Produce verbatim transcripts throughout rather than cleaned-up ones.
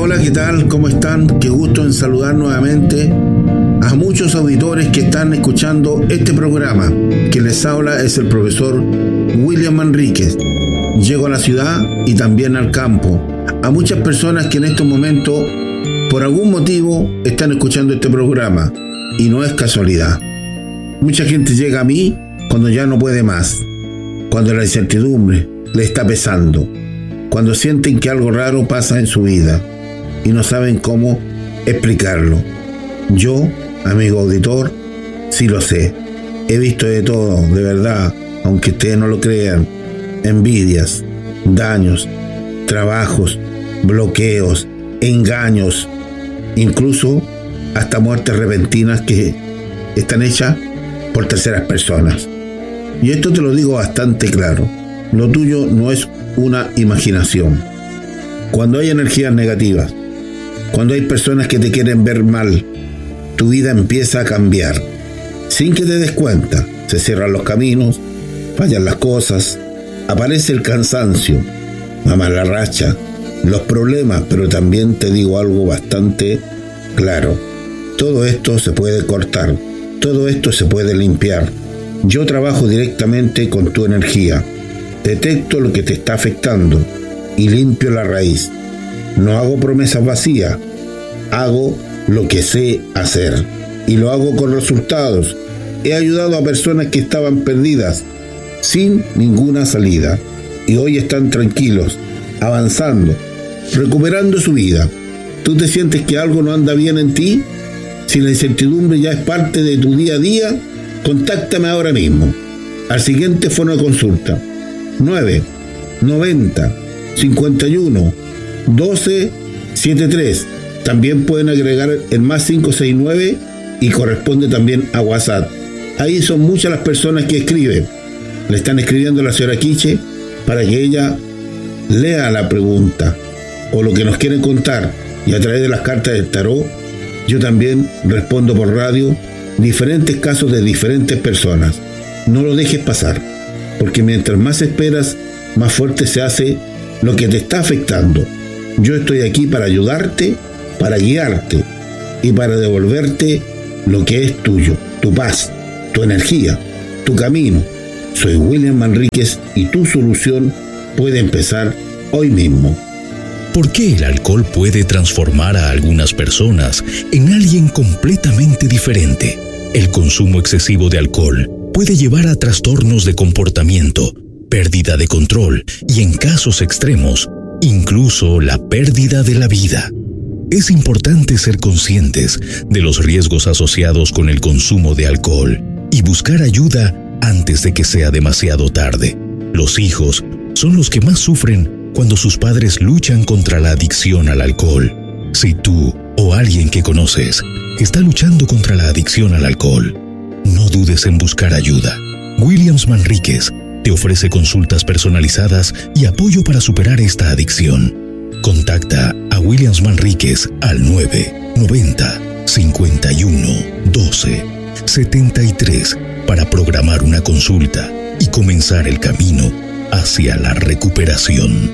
Hola, ¿qué tal? ¿Cómo están? Qué gusto en saludar nuevamente a muchos auditores que están escuchando este programa. Quien les habla es el profesor William Manríquez. Llego a la ciudad y también al campo. A muchas personas que en estos momentos, por algún motivo, están escuchando este programa. Y no es casualidad. Mucha gente llega a mí cuando ya no puede más. Cuando la incertidumbre le está pesando. Cuando sienten que algo raro pasa en su vida y no saben cómo explicarlo. Yo, amigo auditor, sí lo sé. He visto de todo, de verdad, aunque ustedes no lo crean. Envidias, daños, trabajos, bloqueos, engaños, incluso hasta muertes repentinas que están hechas por terceras personas. Y esto te lo digo bastante claro. Lo tuyo no es una imaginación. Cuando hay energías negativas, cuando hay personas que te quieren ver mal, tu vida empieza a cambiar. Sin que te des cuenta, se cierran los caminos, fallan las cosas, aparece el cansancio, la mala racha, los problemas, pero también te digo algo bastante claro. Todo esto se puede cortar, todo esto se puede limpiar. Yo trabajo directamente con tu energía. Detecto lo que te está afectando y limpio la raíz. No hago promesas vacías, hago lo que sé hacer y lo hago con resultados. He ayudado a personas que estaban perdidas, sin ninguna salida, y hoy están tranquilos, avanzando, recuperando su vida. ¿Tú te sientes que algo no anda bien en ti? Si la incertidumbre ya es parte de tu día a día, contáctame ahora mismo al siguiente fono de consulta: nueve noventa cincuenta y uno doce setenta y tres. También pueden agregar el más cinco seis nueve y corresponde también a WhatsApp. Ahí son muchas las personas que escriben. Le están escribiendo a la señora Quiche para que ella lea la pregunta o lo que nos quieren contar, y a través de las cartas del tarot yo también respondo por radio diferentes casos de diferentes personas. No lo dejes pasar, porque mientras más esperas, más fuerte se hace lo que te está afectando. Yo estoy aquí para ayudarte, para guiarte y para devolverte lo que es tuyo, tu paz, tu energía, tu camino. Soy William Manríquez y tu solución puede empezar hoy mismo. ¿Por qué el alcohol puede transformar a algunas personas en alguien completamente diferente? El consumo excesivo de alcohol puede llevar a trastornos de comportamiento, pérdida de control y, en casos extremos, incluso la pérdida de la vida. Es importante ser conscientes de los riesgos asociados con el consumo de alcohol y buscar ayuda antes de que sea demasiado tarde. Los hijos son los que más sufren cuando sus padres luchan contra la adicción al alcohol. Si tú o alguien que conoces está luchando contra la adicción al alcohol, no dudes en buscar ayuda. Williams Manríquez te ofrece consultas personalizadas y apoyo para superar esta adicción. Contacta a Williams Manríquez al nueve noventa cincuenta y uno doce setenta y tres para programar una consulta y comenzar el camino hacia la recuperación.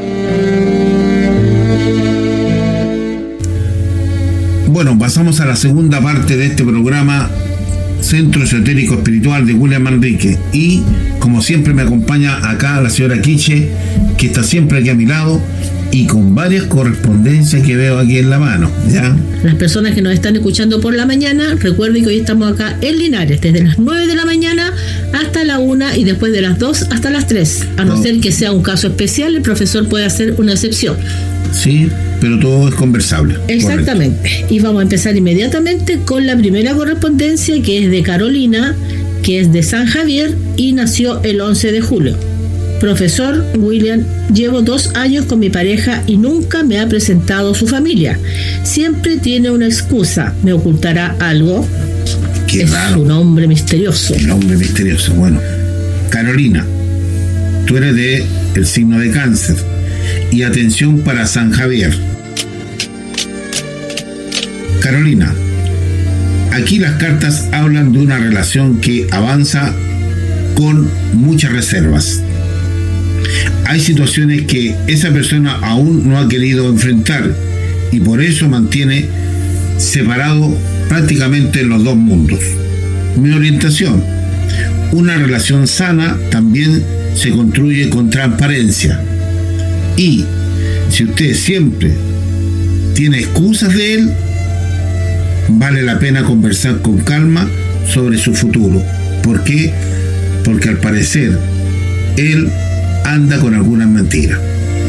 Bueno, pasamos a la segunda parte de este programa, Centro Esotérico Espiritual de William Manríquez, y como siempre me acompaña acá la señora Quiche, que está siempre aquí a mi lado y con varias correspondencias que veo aquí en la mano, ¿ya? Las personas que nos están escuchando por la mañana, recuerden que hoy estamos acá en Linares, desde las nueve de la mañana hasta la una y después de las dos hasta las tres. A no, no ser que sea un caso especial, el profesor puede hacer una excepción. Sí, pero todo es conversable. Exactamente. Correcto. Y vamos a empezar inmediatamente con la primera correspondencia, que es de Carolina, que es de San Javier y nació el once de julio. Profesor William, llevo dos años con mi pareja y nunca me ha presentado su familia. Siempre tiene una excusa. ¿Me ocultará algo? Qué es raro. Un hombre misterioso. Un hombre misterioso. Bueno, Carolina, tú eres de el signo de Cáncer. Y atención para San Javier. Carolina, aquí las cartas hablan de una relación que avanza con muchas reservas. Hay situaciones que esa persona aún no ha querido enfrentar y por eso mantiene separado prácticamente los dos mundos. Mi orientación: una relación sana también se construye con transparencia, y si usted siempre tiene excusas de él, vale la pena conversar con calma sobre su futuro. ¿Por qué? Porque al parecer él anda con algunas mentiras.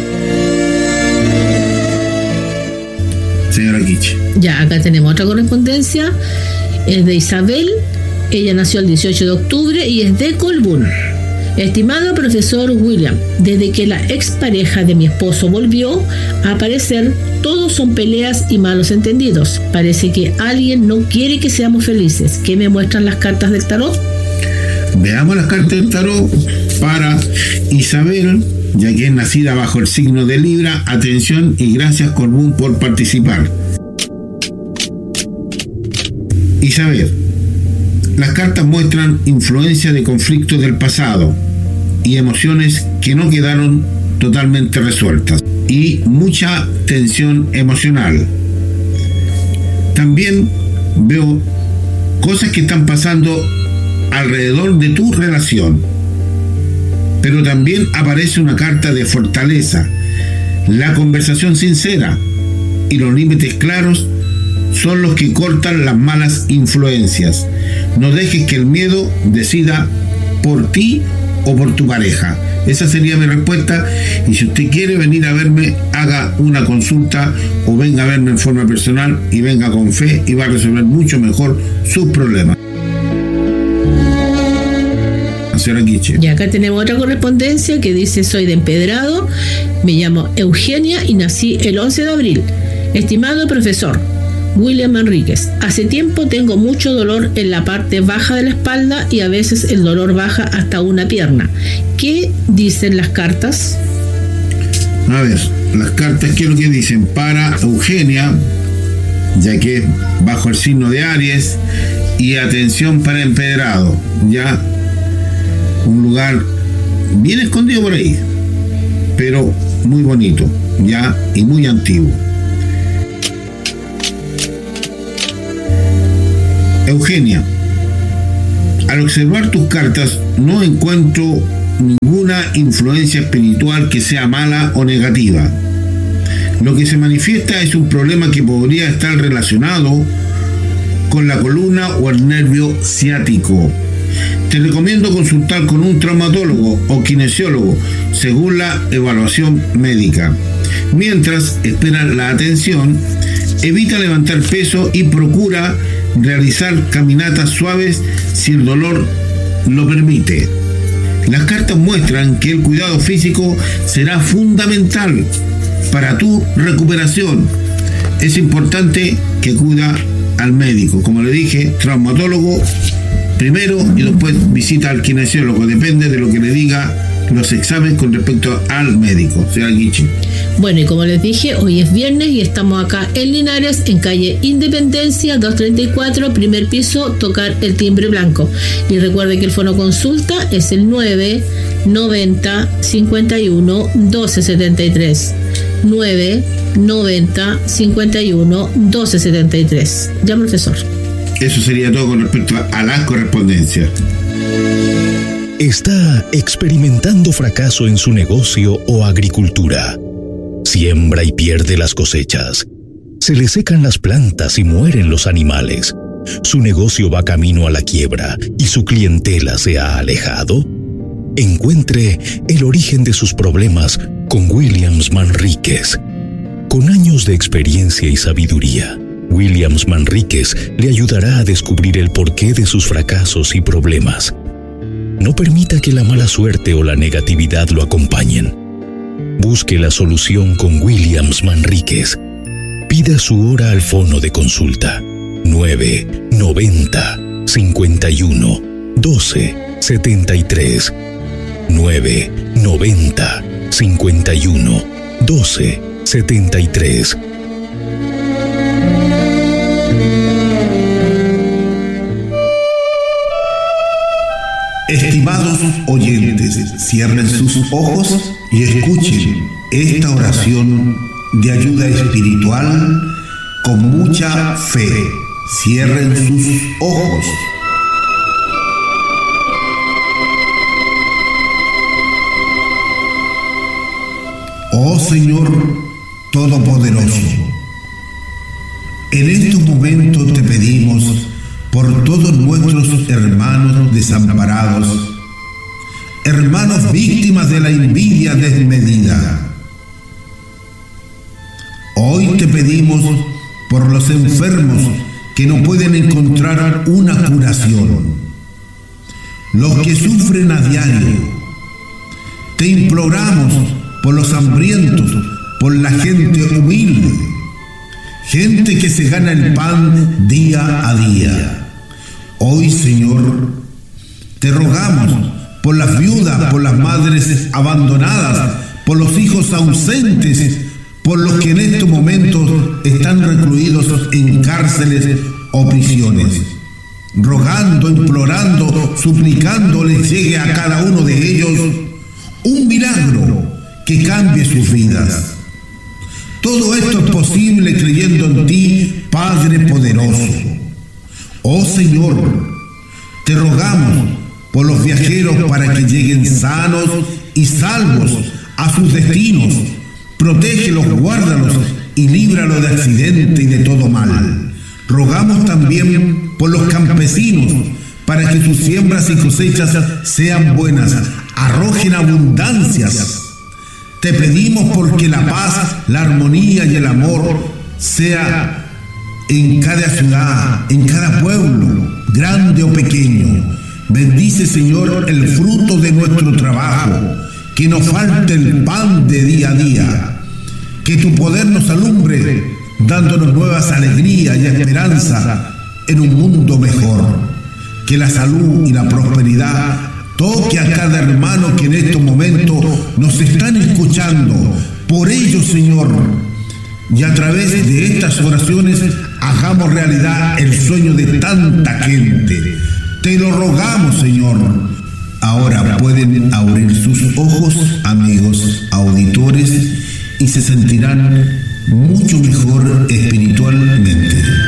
Señora Quiche. Ya, acá tenemos otra correspondencia. Es de Isabel. Ella nació el dieciocho de octubre y es de Colbún. Estimado profesor William, desde que la expareja de mi esposo volvió a aparecer, todos son peleas y malos entendidos. Parece que alguien no quiere que seamos felices. ¿Qué me muestran las cartas del tarot? Veamos las cartas del tarot para Isabel, ya que es nacida bajo el signo de Libra. Atención y gracias, Colbún, por participar. Isabel, las cartas muestran influencia de conflictos del pasado y emociones que no quedaron totalmente resueltas, y mucha tensión emocional. También veo cosas que están pasando alrededor de tu relación, pero también aparece una carta de fortaleza. La conversación sincera y los límites claros son los que cortan las malas influencias. No dejes que el miedo decida por ti o por tu pareja. Esa sería mi respuesta, y si usted quiere venir a verme, haga una consulta o venga a verme en forma personal y venga con fe, y va a resolver mucho mejor sus problemas. Señora Quiche. Y acá tenemos otra correspondencia que dice: soy de Empedrado, me llamo Eugenia y nací el once de abril. Estimado profesor William Manríquez, hace tiempo tengo mucho dolor en la parte baja de la espalda y a veces el dolor baja hasta una pierna. ¿Qué dicen las cartas? A ver, las cartas, ¿qué es lo que dicen? Para Eugenia, ya que es bajo el signo de Aries, y atención para Empedrado, ya un lugar bien escondido por ahí, pero muy bonito, ya, y muy antiguo. Eugenia, al observar tus cartas no encuentro ninguna influencia espiritual que sea mala o negativa. Lo que se manifiesta es un problema que podría estar relacionado con la columna o el nervio ciático. Te recomiendo consultar con un traumatólogo o kinesiólogo según la evaluación médica. Mientras esperas la atención, evita levantar peso y procura realizar caminatas suaves si el dolor lo permite. Las cartas muestran que el cuidado físico será fundamental para tu recuperación. Es importante que acuda al médico, como le dije, traumatólogo primero y después visita al kinesiólogo, depende de lo que le diga los exámenes con respecto al médico. Señora Quiche. Bueno, y como les dije, hoy es viernes y estamos acá en Linares, en calle Independencia doscientos treinta y cuatro, primer piso, tocar el timbre blanco. Y recuerde que el fono consulta es el nueve noventa cincuenta y uno doce setenta y tres. nueve noventa cincuenta y uno doce setenta y tres. Ya, profesor. Eso sería todo con respecto a las correspondencias. Está experimentando fracaso en su negocio o agricultura. Siembra y pierde las cosechas. Se le secan las plantas y mueren los animales. Su negocio va camino a la quiebra y su clientela se ha alejado. Encuentre el origen de sus problemas con Williams Manríquez. Con años de experiencia y sabiduría, Williams Manríquez le ayudará a descubrir el porqué de sus fracasos y problemas. No permita que la mala suerte o la negatividad lo acompañen. Busque la solución con Williams Manríquez. Pida su hora al fono de consulta nueve noventa cincuenta y uno doce setenta y tres. nueve noventa cincuenta y uno doce setenta y tres. Estimados oyentes, cierren sus ojos y escuchen esta oración de ayuda espiritual con mucha fe. Cierren sus ojos. Oh Señor Todopoderoso, en estos momentos te pedimos por todos nuestros hermanos desamparados, hermanos víctimas de la envidia desmedida. Hoy te pedimos por los enfermos que no pueden encontrar una curación, los que sufren a diario. Te imploramos por los hambrientos, por la gente humilde, gente que se gana el pan día a día. Hoy, Señor, te rogamos por las viudas, por las madres abandonadas, por los hijos ausentes, por los que en estos momentos están recluidos en cárceles o prisiones. Rogando, implorando, suplicando les llegue a cada uno de ellos un milagro que cambie sus vidas. Todo esto es posible creyendo en ti, Padre poderoso. Oh Señor, te rogamos por los viajeros para que lleguen sanos y salvos a sus destinos. Protégelos, guárdalos y líbralos de accidente y de todo mal. Rogamos también por los campesinos para que sus siembras y cosechas sean buenas, arrojen abundancias. Te pedimos porque la paz, la armonía y el amor sea en cada ciudad, en cada pueblo, grande o pequeño. Bendice, Señor, el fruto de nuestro trabajo, que nos falte el pan de día a día. Que tu poder nos alumbre, dándonos nuevas alegrías y esperanza en un mundo mejor. Que la salud y la prosperidad toque a cada hermano que en estos momentos nos están escuchando. Por ello, Señor, y a través de estas oraciones hagamos realidad el sueño de tanta gente. Te lo rogamos, Señor. Ahora pueden abrir sus ojos, amigos auditores, y se sentirán mucho mejor espiritualmente.